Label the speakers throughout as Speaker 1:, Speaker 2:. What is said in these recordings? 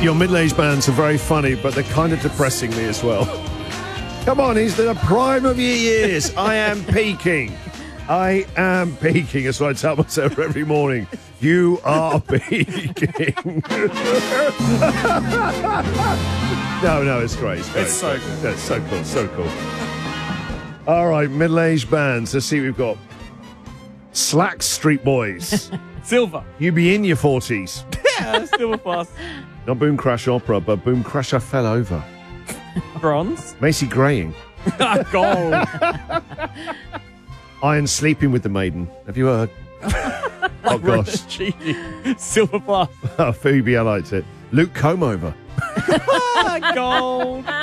Speaker 1: Your middle-aged bands are very funny, but they're kind of depressing me as well. Come on, he's the prime of your years. I am peaking. I am peaking. That's what I tell myself every morning. You are peaking. No, it's great. It's so good. That's so cool, so cool. All right, middle-aged bands. Let's see what we've got. Slack Street Boys.
Speaker 2: Silver.
Speaker 1: You be in your 40s.
Speaker 2: Yeah, Silver Plus.
Speaker 1: Not Boom Crash Opera, but Boom Crasher Fell Over.
Speaker 2: Bronze.
Speaker 1: Macy Graying.
Speaker 2: Gold.
Speaker 1: Iron Sleeping with the Maiden. Have you heard? Oh, gosh.
Speaker 2: Cheeky. Silver Plus.
Speaker 1: Oh, Phoebe, I liked it. Luke Comeover.
Speaker 2: Gold.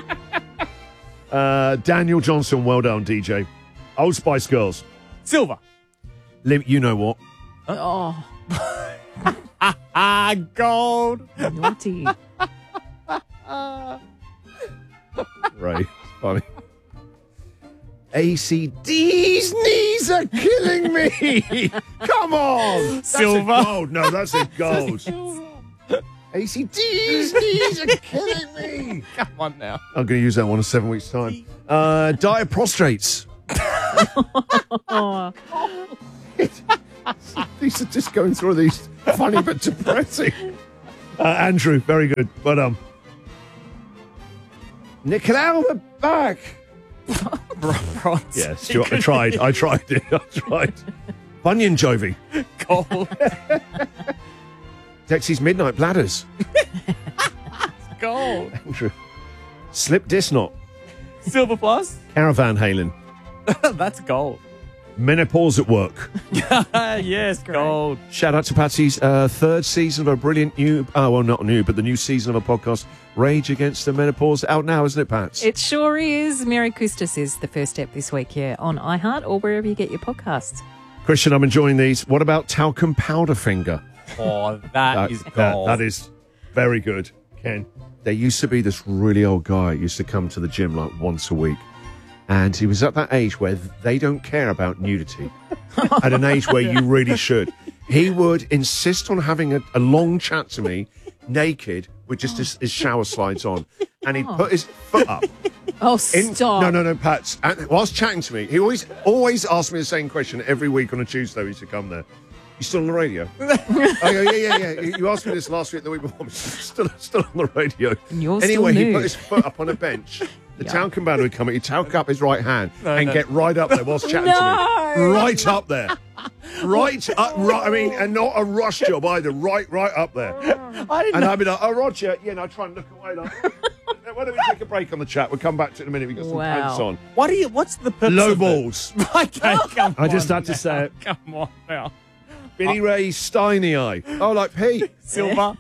Speaker 1: Daniel Johnson, well done, DJ. Old Spice Girls.
Speaker 2: Silver.
Speaker 1: You know what?
Speaker 3: Oh,
Speaker 2: Gold.
Speaker 3: naughty.
Speaker 1: Right, funny. ACD's knees are killing me. Come on. That's
Speaker 2: Silver.
Speaker 1: A gold. No, that's a gold. ACD's knees are killing me.
Speaker 2: Come on now.
Speaker 1: I'm going to use that one in 7 weeks' time. Dire Prostrates.
Speaker 3: Oh,
Speaker 1: These are just going through these funny but depressing. Andrew, very good. But Nickelback back.
Speaker 2: Bronze.
Speaker 1: Yes, I tried it. I tried. Bunyan Jovi.
Speaker 2: Gold.
Speaker 1: Dexy's Midnight Bladders.
Speaker 2: Gold.
Speaker 1: Andrew. Slip Disnot.
Speaker 2: Silver Plus.
Speaker 1: Caravan Halen.
Speaker 2: That's gold.
Speaker 1: Menopause at Work.
Speaker 2: Yes, gold.
Speaker 1: Shout out to Patsy's third season of a brilliant new, not new, but the new season of a podcast, Rage Against the Menopause. Out now, isn't it, Pats?
Speaker 3: it sure is. Mary Kustis is the first step this week here on iHeart or wherever you get your podcasts.
Speaker 1: Christian, I'm enjoying these. What about Talcum Powder Finger?
Speaker 2: Oh, that is gold.
Speaker 1: That is very good, Ken. There used to be this really old guy who used to come to the gym like once a week. And he was at that age where they don't care about nudity. At an age where you really should. He would insist on having a long chat to me, naked, with just his shower slides on. And he'd put his foot up.
Speaker 3: Oh, stop.
Speaker 1: No, Pats. And whilst chatting to me, he always asked me the same question every week on a Tuesday. He used to come there. You still on the radio? I go, yeah. You asked me this last week, the week before. Still on the radio.
Speaker 3: And you're
Speaker 1: Anyway,
Speaker 3: still
Speaker 1: he
Speaker 3: nude.
Speaker 1: put his foot up on a bench. The town commander would come in, he'd talc up his right hand and get right up there whilst chatting to me. Right up there. Right up, and not a rush job either. Right up there. And I'd be like, oh, Roger, try and look away. Like, why don't we take a break on the chat? We'll come back to it in a minute. We've got some pants on.
Speaker 2: What's the purpose
Speaker 1: Low
Speaker 2: of
Speaker 1: balls.
Speaker 2: Okay, come on.
Speaker 1: I just had to say it.
Speaker 2: Come on now.
Speaker 1: Billy Ray Steiny Eye. Oh, like Pete.
Speaker 2: Silver.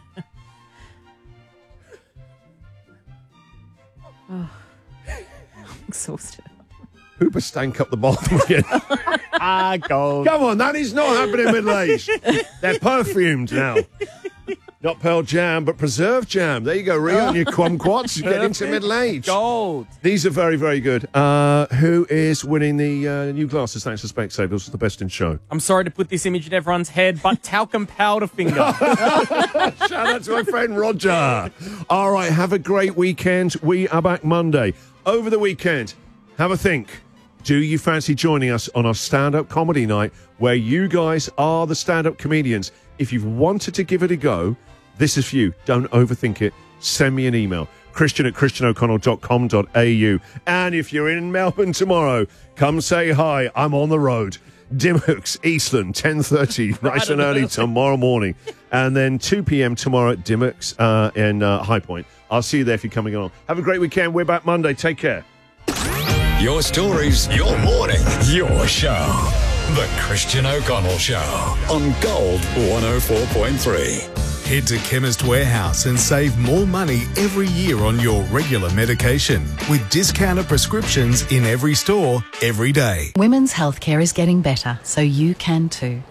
Speaker 3: Exhausted.
Speaker 1: Hooper stank up the bottom again.
Speaker 2: Gold.
Speaker 1: Come on, that is not happening middle-aged. They're perfumed now. Not Pearl Jam, but Preserve Jam. There you go, Rio, and your kumquats. You get into middle-age.
Speaker 2: Gold.
Speaker 1: These are very, very good. Who is winning the new glasses thanks to Specsavers? Those are the best in show.
Speaker 2: I'm sorry to put this image in everyone's head, but Talcum Powder Finger.
Speaker 1: Shout out to my friend Roger. All right, have a great weekend. We are back Monday. Over the weekend, have a think. Do you fancy joining us on our stand-up comedy night where you guys are the stand-up comedians? If you've wanted to give it a go, this is for you. Don't overthink it. Send me an email. Christian@christianoconnell.com.au. And if you're in Melbourne tomorrow, come say hi. I'm on the road. Dimmocks, Eastland, 10:30, nice and early tomorrow morning. And then 2 p.m. tomorrow at Dimmocks in High Point. I'll see you there if you're coming along. Have a great weekend. We're back Monday. Take care.
Speaker 4: Your stories, your morning, your show. The Christian O'Connell Show on Gold 104.3.
Speaker 5: Head to Chemist Warehouse and save more money every year on your regular medication with discounted prescriptions in every store, every day.
Speaker 6: Women's healthcare is getting better, so you can too.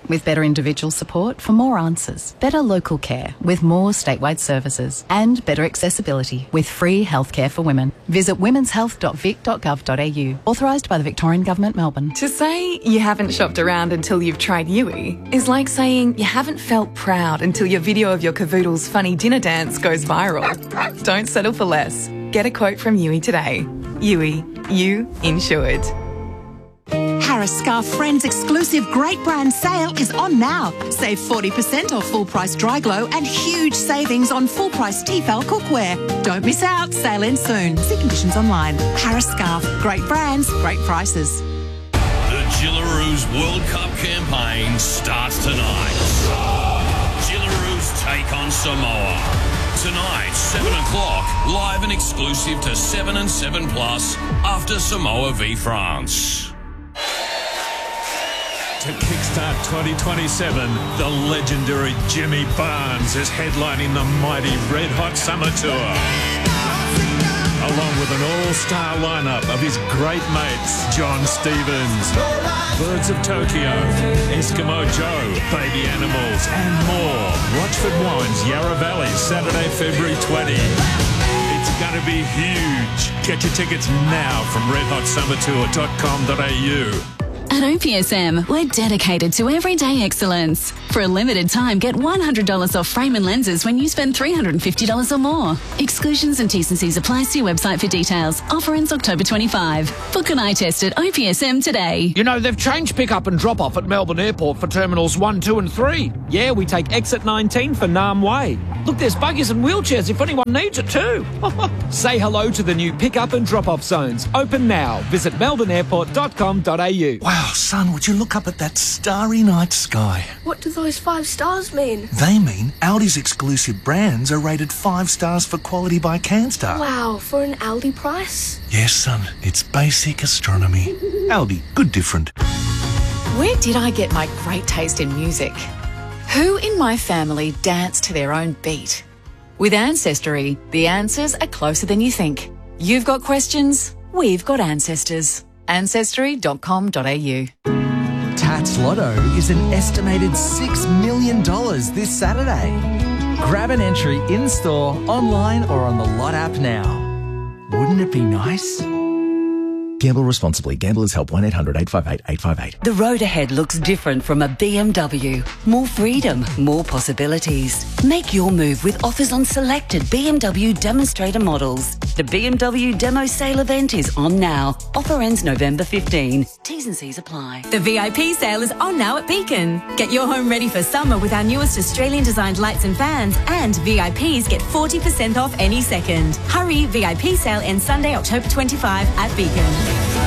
Speaker 6: with better individual support for more answers, better local care with more statewide services, and better accessibility with free healthcare for women. Visit womenshealth.vic.gov.au. Authorised by the Victorian Government, Melbourne.
Speaker 7: To say you haven't shopped around until you've tried Yui is like saying you haven't felt proud until your video of your cavoodle's funny dinner dance goes viral. Don't settle for less. Get a quote from Yui today. Yui, you insured.
Speaker 8: Harris Scarf Friends exclusive great brand sale is on now. Save 40% off full price dry glow and huge savings on full price Tefal cookware. Don't miss out. Sale ends soon. See conditions online. Harris Scarf. Great brands, great prices.
Speaker 9: The Gillaroos World Cup campaign starts tonight. Gillaroos take on Samoa. Tonight, 7 o'clock, live and exclusive to 7 and 7 Plus after Samoa v France.
Speaker 10: To kickstart 2027, the legendary Jimmy Barnes is headlining the mighty Red Hot Summer Tour. Along with an all-star lineup of his great mates, John Stevens, Birds of Tokyo, Eskimo Joe, Baby Animals, and more. Rochford Wines, Yarra Valley, Saturday, February 20. It's going to be huge. Get your tickets now from redhotsummertour.com.au.
Speaker 11: At OPSM, we're dedicated to everyday excellence. For a limited time, get $100 off frame and lenses when you spend $350 or more. Exclusions and T&Cs apply. See website for details. Offer ends October 25. Book an eye test at OPSM today.
Speaker 12: You know, they've changed pick-up and drop-off at Melbourne Airport for Terminals 1, 2 and 3.
Speaker 2: Yeah, we take exit 19 for Nam Way.
Speaker 12: Look, there's buggies and wheelchairs if anyone needs it too.
Speaker 2: Say hello to the new pick-up and drop-off zones. Open now. Visit melbourneairport.com.au.
Speaker 13: Wow, son, would you look up at that starry night sky?
Speaker 14: What do those 5 stars mean?
Speaker 13: They mean Audi's exclusive brands are rated 5 stars for quality by CanStar.
Speaker 14: Wow, for an Aldi price?
Speaker 13: Yes, son, it's basic astronomy. Aldi, good different.
Speaker 6: Where did I get my great taste in music? Who in my family danced to their own beat? With Ancestry, the answers are closer than you think. You've got questions, we've got ancestors. Ancestry.com.au.
Speaker 15: Tats Lotto is an estimated $6 million this Saturday. Grab an entry in-store, online or on the Lot app now. Wouldn't it be nice?
Speaker 16: Gamble responsibly. Gamblers Help 1-800-858-858.
Speaker 17: The road ahead looks different from a BMW. More freedom, more possibilities. Make your move with offers on selected BMW demonstrator models. The BMW Demo Sale event is on now. Offer ends November 15. T's and C's apply.
Speaker 18: The VIP sale is on now at Beacon. Get your home ready for summer with our newest Australian-designed lights and fans, and VIPs get 40% off any second. Hurry, VIP sale ends Sunday, October 25 at Beacon.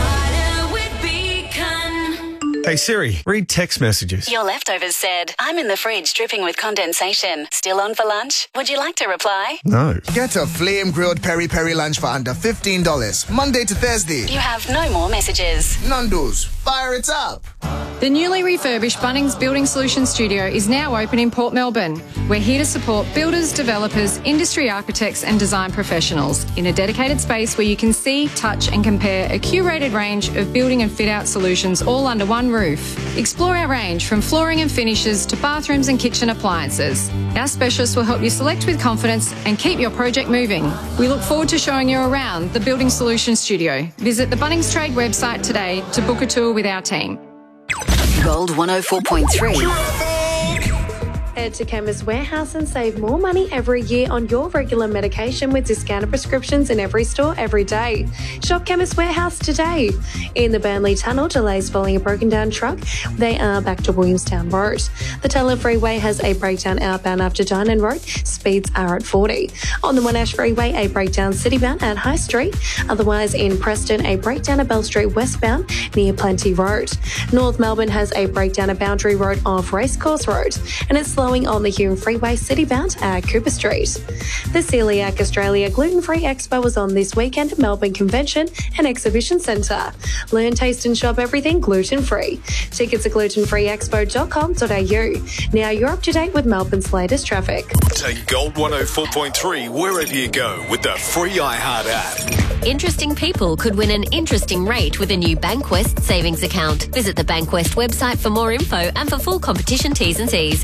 Speaker 19: Hey Siri, read text messages.
Speaker 11: Your leftovers said, I'm in the fridge dripping with condensation. Still on for lunch? Would you like to reply?
Speaker 19: No.
Speaker 20: Get a flame grilled peri-peri lunch for under $15, Monday to Thursday.
Speaker 11: You have no more messages.
Speaker 20: Nando's, fire it up.
Speaker 21: The newly refurbished Bunnings Building Solutions Studio is now open in Port Melbourne. We're here to support builders, developers, industry architects and design professionals in a dedicated space where you can see, touch and compare a curated range of building and fit-out solutions all under one roof. Explore our range from flooring and finishes to bathrooms and kitchen appliances. Our specialists will help you select with confidence and keep your project moving. We look forward to showing you around the Building Solutions Studio. Visit the Bunnings Trade website today to book a tour with our team.
Speaker 17: Gold 104.3.
Speaker 22: Head to Chemist Warehouse and save more money every year on your regular medication with discounted prescriptions in every store every day. Shop Chemist Warehouse today. In the Burnley Tunnel, delays following a broken down truck. They are back to Williamstown Road. The Teller Freeway has a breakdown outbound after Dynon Road. Speeds are at 40. On the Monash Freeway, a breakdown citybound at High Street. Otherwise, in Preston, a breakdown at Bell Street westbound near Plenty Road. North Melbourne has a breakdown at Boundary Road off Racecourse Road. And it's flowing on the Hume Freeway citybound at Cooper Street. The Celiac Australia Gluten-Free Expo was on this weekend at Melbourne Convention and Exhibition Centre. Learn, taste and shop everything gluten-free. Tickets at glutenfreeexpo.com.au. Now you're up to date with Melbourne's latest traffic.
Speaker 5: Take Gold 104.3 wherever you go with the free iHeart app.
Speaker 1: Interesting people could win an interesting rate with a new Bankwest savings account. Visit the Bankwest website for more info and for full competition T's and C's.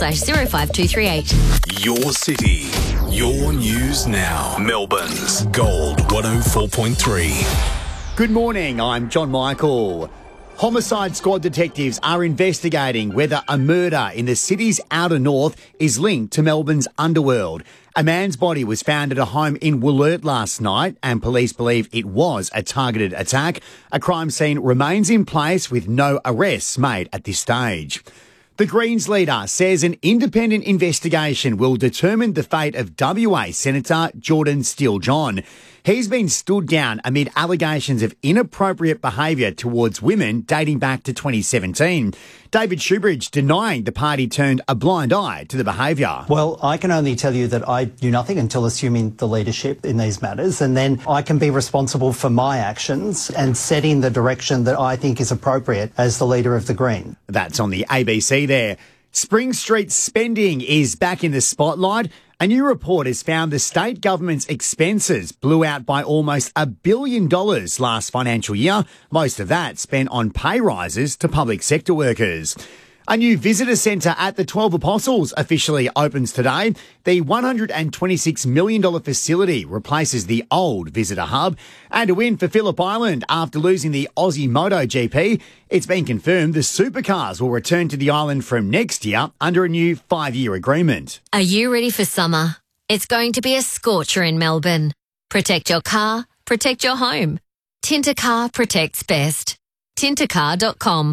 Speaker 1: TP/05238.
Speaker 5: Your city, your news now. Melbourne's Gold 104.3.
Speaker 3: Good morning, I'm John Michael. Homicide Squad detectives are investigating whether a murder in the city's outer north is linked to Melbourne's underworld. A man's body was found at a home in Wollert last night and police believe it was a targeted attack. A crime scene remains in place with no arrests made at this stage. The Greens leader says an independent investigation will determine the fate of WA Senator Jordan Steele-John. He's been stood down amid allegations of inappropriate behaviour towards women dating back to 2017. David Shoebridge denying the party turned a blind eye to the behaviour.
Speaker 23: Well, I can only tell you that I do nothing until assuming the leadership in these matters, and then I can be responsible for my actions and setting the direction that I think is appropriate as the leader of the Green.
Speaker 3: That's on the ABC there. Spring Street spending is back in the spotlight. A new report has found the state government's expenses blew out by almost $1 billion last financial year, most of that spent on pay rises to public sector workers. A new visitor centre at the 12 Apostles officially opens today. The $126 million facility replaces the old visitor hub. And a win for Phillip Island after losing the Aussie MotoGP. It's been confirmed the supercars will return to the island from next year under a new 5-year agreement.
Speaker 1: Are you ready for summer? It's going to be a scorcher in Melbourne. Protect your car, protect your home. Tintercar protects best. Tintercar.com.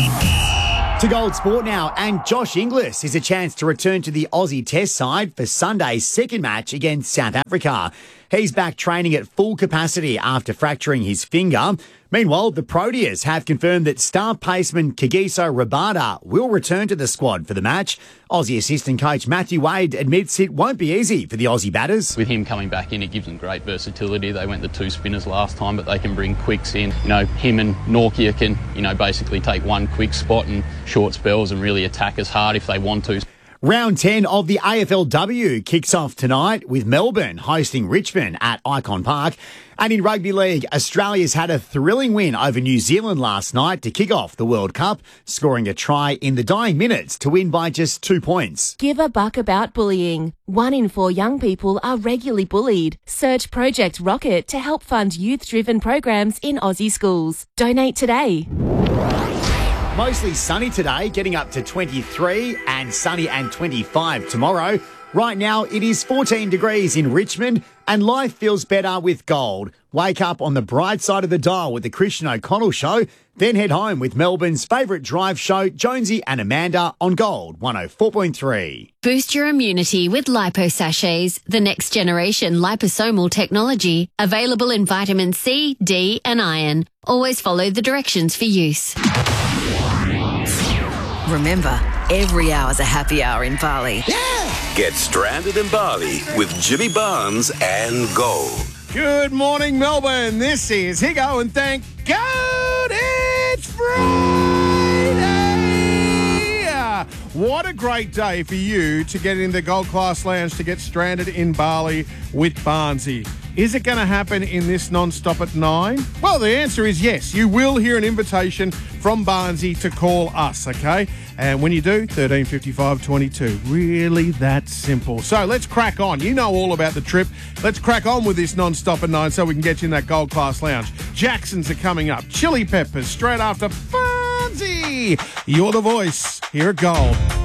Speaker 3: To Gold Sport now, and Josh Inglis is a chance to return to the Aussie Test side for Sunday's second match against South Africa. He's back training at full capacity after fracturing his finger. Meanwhile, the Proteas have confirmed that star paceman Kagiso Rabada will return to the squad for the match. Aussie assistant coach Matthew Wade admits it won't be easy for the Aussie batters.
Speaker 24: With him coming back in, it gives them great versatility. They went the two spinners last time, but they can bring quicks in. You know, him and Norkia can, basically take one quick spot and short spells and really attack us hard if they want to.
Speaker 3: Round 10 of the AFLW kicks off tonight with Melbourne hosting Richmond at Icon Park. And in Rugby League, Australia's had a thrilling win over New Zealand last night to kick off the World Cup, scoring a try in the dying minutes to win by just 2 points.
Speaker 25: Give a buck about bullying. 1 in 4 young people are regularly bullied. Search Project Rocket to help fund youth-driven programs in Aussie schools. Donate today.
Speaker 3: Mostly sunny today, getting up to 23 and sunny and 25 tomorrow. Right now, it is 14 degrees in Richmond and life feels better with gold. Wake up on the bright side of the dial with the Christian O'Connell Show, then head home with Melbourne's favourite drive show, Jonesy and Amanda on Gold 104.3.
Speaker 1: Boost your immunity with Lipo Sachets, the next generation liposomal technology, available in vitamin C, D and iron. Always follow the directions for use.
Speaker 26: Remember, every hour's a happy hour in Bali.
Speaker 27: Yeah! Get stranded in Bali with Jimmy Barnes and Gold.
Speaker 28: Good morning, Melbourne. This is Higo, and thank God it's Friday! What a great day for you to get in the Gold Class Lounge to get stranded in Bali with Barnesy. Is it going to happen in this non-stop at 9? Well, the answer is yes. You will hear an invitation from Barnesy to call us, okay? And when you do, 1355 22. Really that simple. So let's crack on. You know all about the trip. Let's crack on with this non-stop at 9 so we can get you in that Gold Class Lounge. Jacksons are coming up. Chili Peppers straight after Barnesy. You're the voice here at Gold.